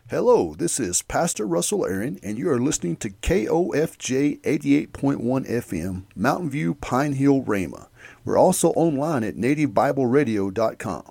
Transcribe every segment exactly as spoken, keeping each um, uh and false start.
Hello, this is Pastor Russell Aaron, and you are listening to K O F J eighty-eight point one F M, Mountain View, Pine Hill, Rama. We're also online at native bible radio dot com.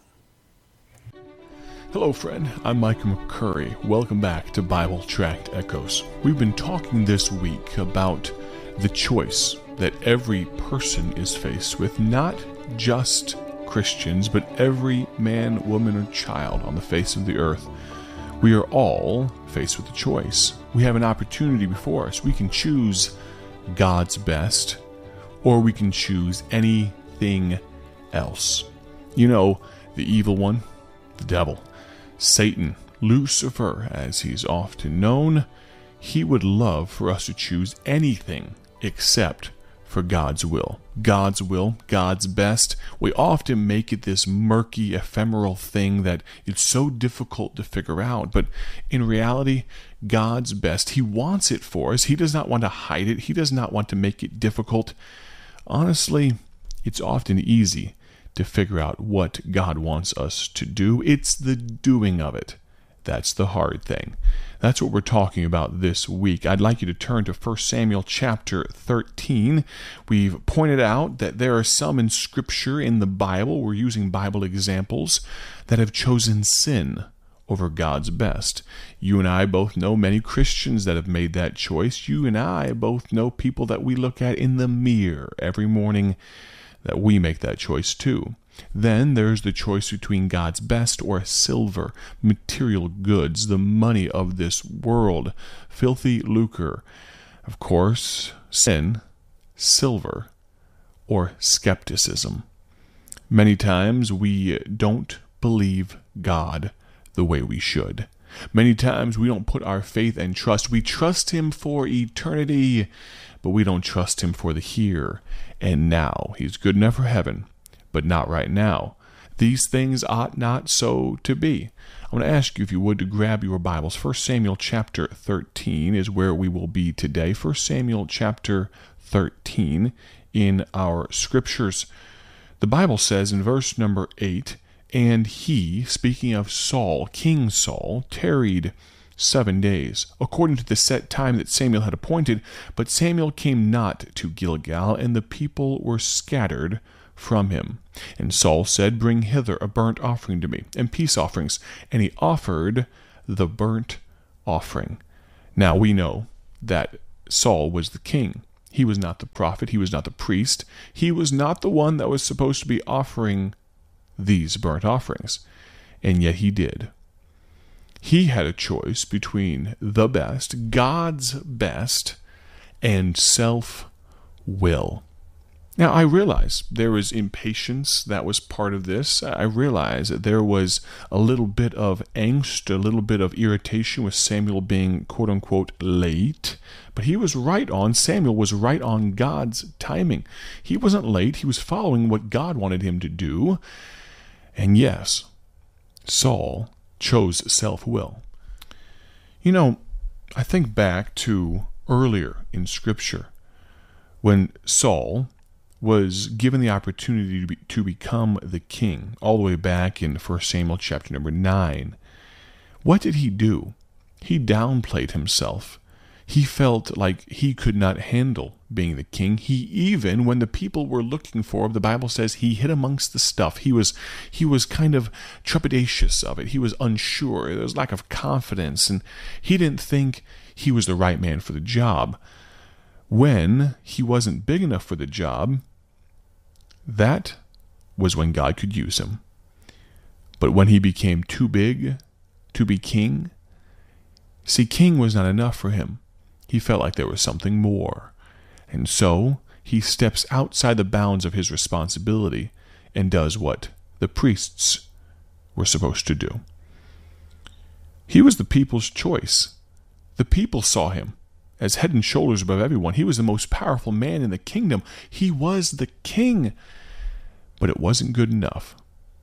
Hello, friend. I'm Mike McCurry. Welcome back to Bible Tract Echoes. We've been talking this week about the choice that every person is faced with, not just Christians, but every man, woman, or child on the face of the earth. We are all faced with a choice. We have an opportunity before us. We can choose God's best, or we can choose anything else. You know, the evil one, the devil, Satan, Lucifer, as he's often known, he would love for us to choose anything except for God's will. God's will, God's best. We often make it this murky, ephemeral thing that it's so difficult to figure out. But in reality, God's best, He wants it for us. He does not want to hide it. He does not want to make it difficult. Honestly, it's often easy to figure out what God wants us to do. It's the doing of it that's the hard thing. That's what we're talking about this week. I'd like you to turn to First Samuel chapter thirteen. We've pointed out that there are some in Scripture in the Bible, we're using Bible examples, that have chosen sin over God's best. You and I both know many Christians that have made that choice. You and I both know people that we look at in the mirror every morning that we make that choice too. Then there's the choice between God's best or silver, material goods, the money of this world, filthy lucre. Of course, sin, silver, or skepticism. Many times we don't believe God the way we should. Many times we don't put our faith and trust. We trust Him for eternity, but we don't trust Him for the here and now. He's good enough for heaven, but not right now. These things ought not so to be. I want to ask you, if you would, to grab your Bibles. First Samuel chapter thirteen is where we will be today. First Samuel chapter thirteen in our scriptures. The Bible says in verse number eight, "And he," speaking of Saul, King Saul, "tarried seven days, according to the set time that Samuel had appointed. But Samuel came not to Gilgal, and the people were scattered from him. And Saul said, Bring hither a burnt offering to me, and peace offerings. And he offered the burnt offering." Now we know that Saul was the king. He was not the prophet. He was not the priest. He was not the one that was supposed to be offering these burnt offerings. And yet he did. He had a choice between the best, God's best, and self-will. Now, I realize there was impatience that was part of this. I realize that there was a little bit of angst, a little bit of irritation with Samuel being quote-unquote late. But he was right on, Samuel was right on God's timing. He wasn't late. He was following what God wanted him to do. And yes, Saul chose self-will. You know, I think back to earlier in Scripture when Saul was given the opportunity to, be, to become the king, all the way back in First Samuel chapter number nine. What did he do? He downplayed himself. He felt like he could not handle being the king. He even, when the people were looking for him, the Bible says he hid amongst the stuff. He was he was kind of trepidatious of it. He was unsure. There was lack of confidence, and he didn't think he was the right man for the job. When he wasn't big enough for the job, that was when God could use him. But when he became too big to be king, see, king was not enough for him. He felt like there was something more. And so he steps outside the bounds of his responsibility and does what the priests were supposed to do. He was the people's choice. The people saw him as head and shoulders above everyone. He was the most powerful man in the kingdom. He was the king. But it wasn't good enough.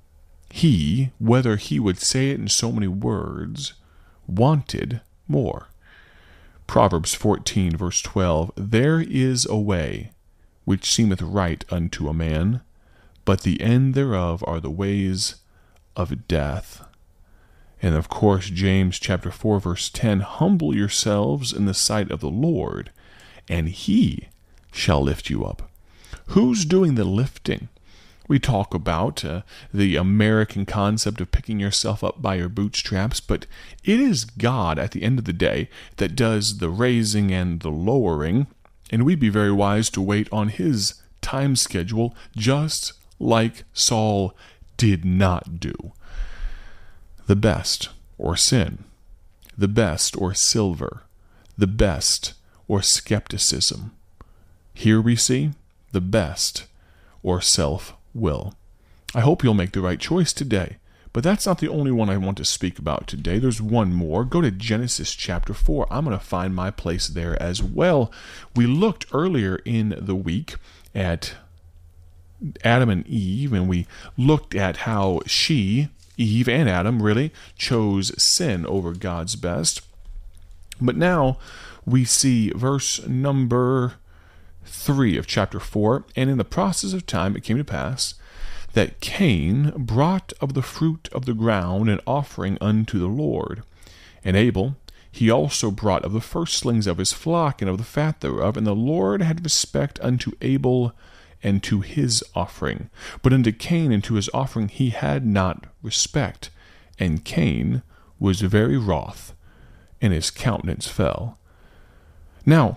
He, whether he would say it in so many words, wanted more. Proverbs fourteen, verse twelve, "There is a way which seemeth right unto a man, but the end thereof are the ways of death." And of course, James chapter four, verse ten, humble yourselves in the sight of the Lord, and he shall lift you up. Who's doing the lifting? We talk about uh, the American concept of picking yourself up by your bootstraps, but it is God at the end of the day that does the raising and the lowering, and we'd be very wise to wait on his time schedule, just like Saul did not do. The best, or sin, the best, or silver, the best, or skepticism. Here we see the best, or self-will. I hope you'll make the right choice today, but that's not the only one I want to speak about today. There's one more. Go to Genesis chapter four. I'm going to find my place there as well. We looked earlier in the week at Adam and Eve, and we looked at how she, Eve and Adam, really chose sin over God's best. But now we see verse number three of chapter four, and in the process of time it came to pass that Cain brought of the fruit of the ground an offering unto the Lord. And Abel, he also brought of the firstlings of his flock and of the fat thereof, and the Lord had respect unto Abel and to his offering. But unto Cain and to his offering he had not respect. And Cain was very wroth, and his countenance fell. Now,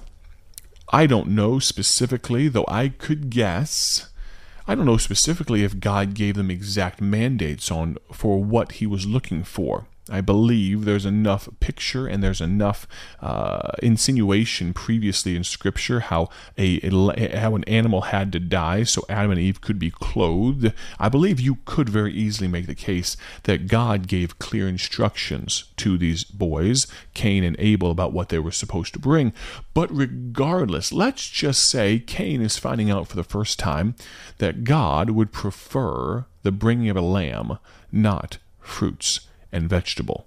I don't know specifically, though I could guess, I don't know specifically if God gave them exact mandates on for what he was looking for. I believe there's enough picture and there's enough uh, insinuation previously in Scripture how a, a how an animal had to die so Adam and Eve could be clothed. I believe you could very easily make the case that God gave clear instructions to these boys, Cain and Abel, about what they were supposed to bring. But regardless, let's just say Cain is finding out for the first time that God would prefer the bringing of a lamb, not fruits and vegetable.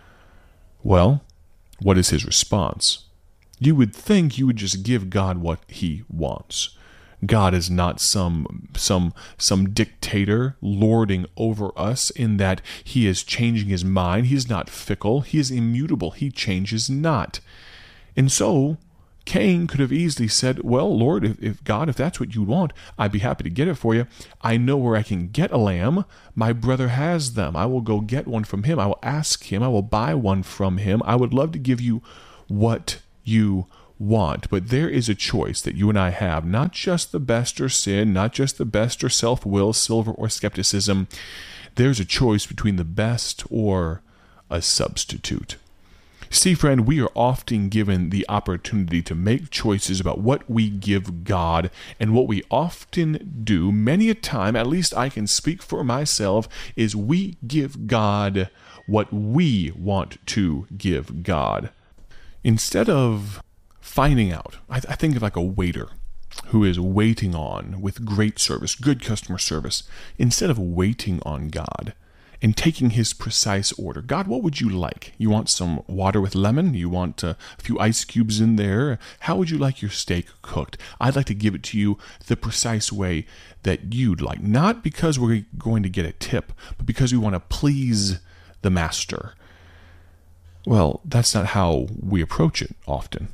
Well, what is his response? You would think you would just give God what he wants. God is not some some some dictator lording over us in that he is changing his mind. He is not fickle. He is immutable. He changes not. And so Cain could have easily said, well, Lord, if, if God, if that's what you want, I'd be happy to get it for you. I know where I can get a lamb. My brother has them. I will go get one from him. I will ask him. I will buy one from him. I would love to give you what you want. But there is a choice that you and I have, not just the best or sin, not just the best or self-will, silver or skepticism. There's a choice between the best or a substitute. See, friend, we are often given the opportunity to make choices about what we give God, and what we often do, many a time, at least I can speak for myself, is we give God what we want to give God. Instead of finding out, I, th- I think of like a waiter who is waiting on with great service, good customer service, instead of waiting on God and taking his precise order. God, what would you like? You want some water with lemon? You want a few ice cubes in there? How would you like your steak cooked? I'd like to give it to you the precise way that you'd like. Not because we're going to get a tip, but because we want to please the master. Well, that's not how we approach it often.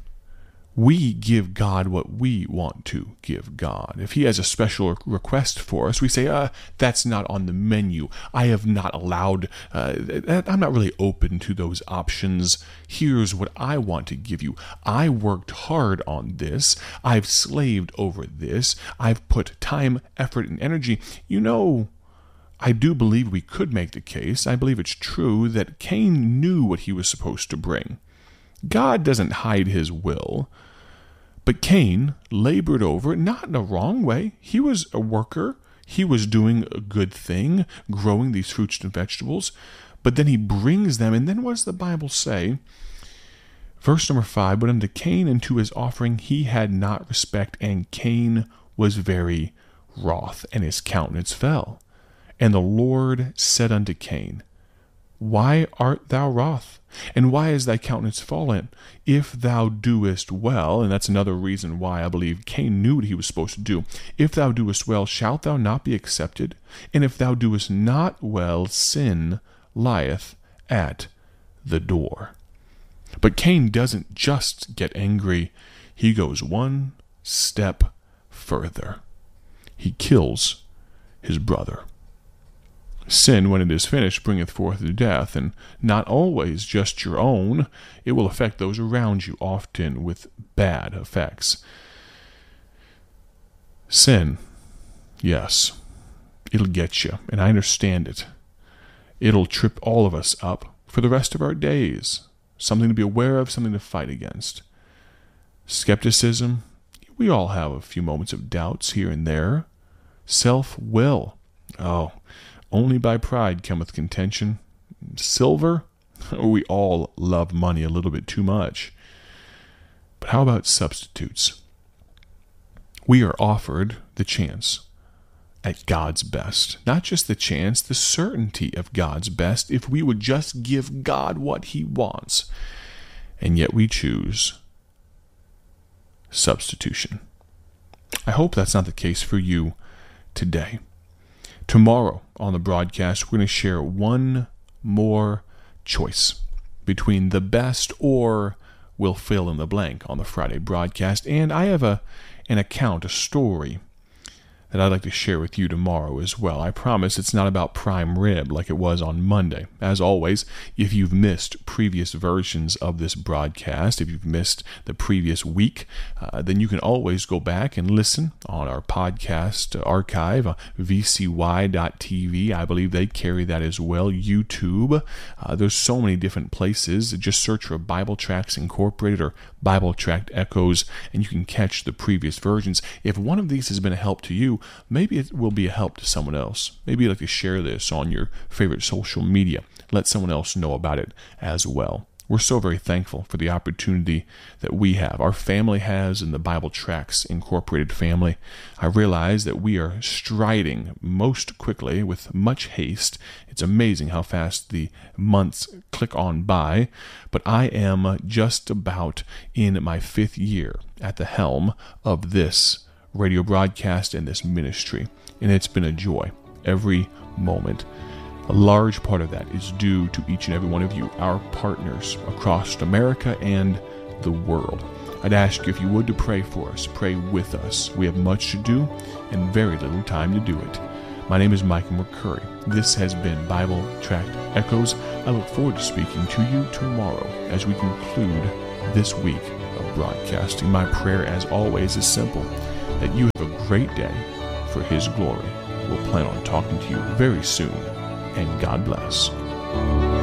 We give God what we want to give God. If he has a special request for us, we say, uh, that's not on the menu. I have not allowed, uh, I'm not really open to those options. Here's what I want to give you. I worked hard on this. I've slaved over this. I've put time, effort, and energy. You know, I do believe we could make the case, I believe it's true, that Cain knew what he was supposed to bring. God doesn't hide his will. But Cain labored over it, not in a wrong way. He was a worker. He was doing a good thing, growing these fruits and vegetables. But then he brings them, and then what does the Bible say? Verse number five, but unto Cain and to his offering he had not respect, and Cain was very wroth, and his countenance fell. And the Lord said unto Cain, why art thou wroth? And why is thy countenance fallen? If thou doest well, and that's another reason why I believe Cain knew what he was supposed to do. If thou doest well, shalt thou not be accepted? And if thou doest not well, sin lieth at the door. But Cain doesn't just get angry. He goes one step further. He kills his brother. Sin, when it is finished, bringeth forth death, and not always just your own. It will affect those around you, often with bad effects. Sin, yes, it'll get you, and I understand it. It'll trip all of us up for the rest of our days. Something to be aware of, something to fight against. Skepticism, we all have a few moments of doubts here and there. Self-will, oh, only by pride cometh contention. Silver, we all love money a little bit too much. But how about substitutes? We are offered the chance at God's best. Not just the chance, the certainty of God's best if we would just give God what He wants. And yet we choose substitution. I hope that's not the case for you today. Tomorrow on the broadcast, we're going to share one more choice between the best or we'll fill in the blank on the Friday broadcast. And I have a an account, a story that I'd like to share with you tomorrow as well. I promise it's not about prime rib like it was on Monday. As always, if you've missed previous versions of this broadcast, if you've missed the previous week, uh, then you can always go back and listen on our podcast archive, uh, v c y dot t v. I believe they carry that as well. YouTube. Uh, there's so many different places. Just search for Bible Tracts Incorporated or Bible Tract Echoes, and you can catch the previous versions. If one of these has been a help to you, maybe it will be a help to someone else. Maybe you'd like to share this on your favorite social media. Let someone else know about it as well. We're so very thankful for the opportunity that we have, our family has, in the Bible Tracts Incorporated family. I realize that we are striding most quickly with much haste. It's amazing how fast the months click on by, but I am just about in my fifth year at the helm of this radio broadcast and this ministry, and it's been a joy every moment. A large part of that is due to each and every one of you, our partners across America and the world. I'd ask you, if you would, to pray for us, pray with us. We have much to do and very little time to do it. My name is Michael McCurry. This has been Bible Tract Echoes. I look forward to speaking to you tomorrow as we conclude this week of broadcasting. My prayer, as always, is simple: that you have a great day for His glory. We'll plan on talking to you very soon, and God bless.